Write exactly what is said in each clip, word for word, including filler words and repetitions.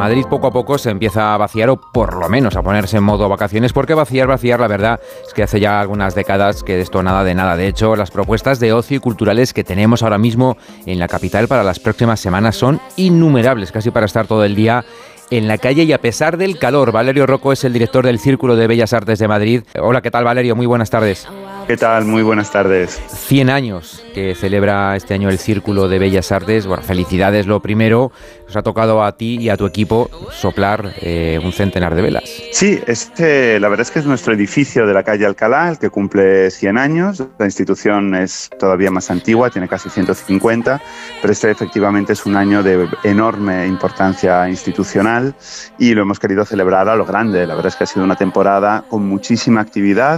Madrid poco a poco se empieza a vaciar, o por lo menos a ponerse en modo vacaciones, porque vaciar, vaciar, la verdad es que hace ya algunas décadas que de esto nada de nada. De hecho, las propuestas de ocio y culturales que tenemos ahora mismo en la capital para las próximas semanas son innumerables, casi para estar todo el día en la calle y a pesar del calor. Valerio Rocco es el director del Círculo de Bellas Artes de Madrid. Hola, ¿qué tal, Valerio? Muy buenas tardes. ¿Qué tal? Muy buenas tardes. cien años que celebra este año el Círculo de Bellas Artes. Bueno, felicidades lo primero. Os ha tocado a ti y a tu equipo soplar eh, un centenar de velas. Sí, este, la verdad es que es nuestro edificio de la calle Alcalá, el que cumple cien años. La institución es todavía más antigua, tiene casi ciento cincuenta, pero este efectivamente es un año de enorme importancia institucional y lo hemos querido celebrar a lo grande. La verdad es que ha sido una temporada con muchísima actividad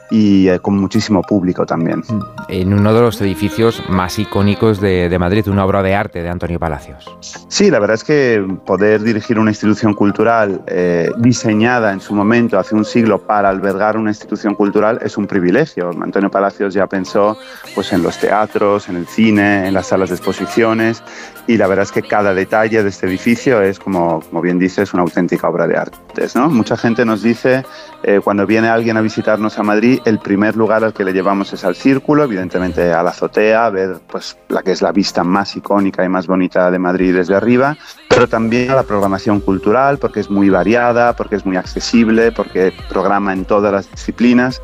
y eh, con muchísimo público también. En uno de los edificios más icónicos de, de Madrid, una obra de arte de Antonio Palacios. Sí, la verdad es que poder dirigir una institución cultural eh, diseñada en su momento, hace un siglo, para albergar una institución cultural es un privilegio. Antonio Palacios ya pensó pues, en los teatros, en el cine, en las salas de exposiciones, y la verdad es que cada detalle de este edificio es, como, como bien dices, una auténtica obra de artes, ¿no? Mucha gente nos dice, eh, cuando viene alguien a visitarnos a Madrid, el primer lugar al que le llevamos es al Círculo, evidentemente a la azotea, a ver pues, la que es la vista más icónica y más bonita de Madrid desde arriba, pero también a la programación cultural, porque es muy variada, porque es muy accesible, porque programa en todas las disciplinas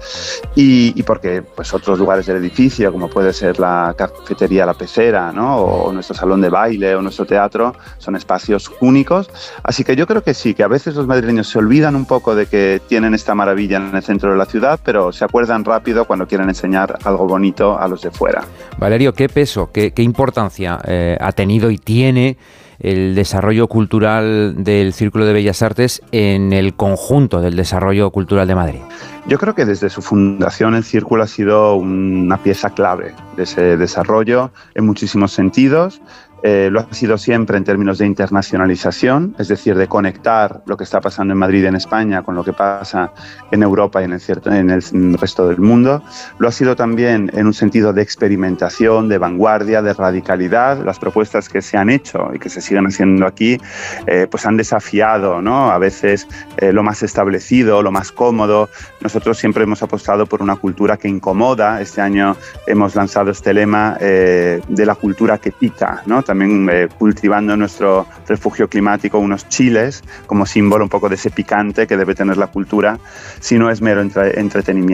y, y porque pues, otros lugares del edificio, como puede ser la cafetería La Pecera, ¿no? o nuestro salón de baile o nuestro teatro, son espacios únicos. Así que yo creo que sí, que a veces los madrileños se olvidan un poco de que tienen esta maravilla en el centro de la ciudad, pero se acuerdan rápido cuando quieren enseñar algo bonito a los de fuera. Valerio, ¿qué peso, qué, qué importancia eh, ha tenido y tiene el desarrollo cultural del Círculo de Bellas Artes en el conjunto del desarrollo cultural de Madrid? Yo creo que desde su fundación el Círculo ha sido una pieza clave de ese desarrollo en muchísimos sentidos. Eh, lo ha sido siempre en términos de internacionalización, es decir, de conectar lo que está pasando en Madrid y en España con lo que pasa en Europa y en el, cierto, en el resto del mundo. Lo ha sido también en un sentido de experimentación, de vanguardia, de radicalidad. Las propuestas que se han hecho y que se siguen haciendo aquí eh, pues han desafiado, ¿no? A veces eh, lo más establecido, lo más cómodo. Nosotros siempre hemos apostado por una cultura que incomoda. Este año hemos lanzado este lema eh, de la cultura que pica, ¿no? También eh, cultivando en nuestro refugio climático unos chiles como símbolo un poco de ese picante que debe tener la cultura, si no es mero entre- entretenimiento.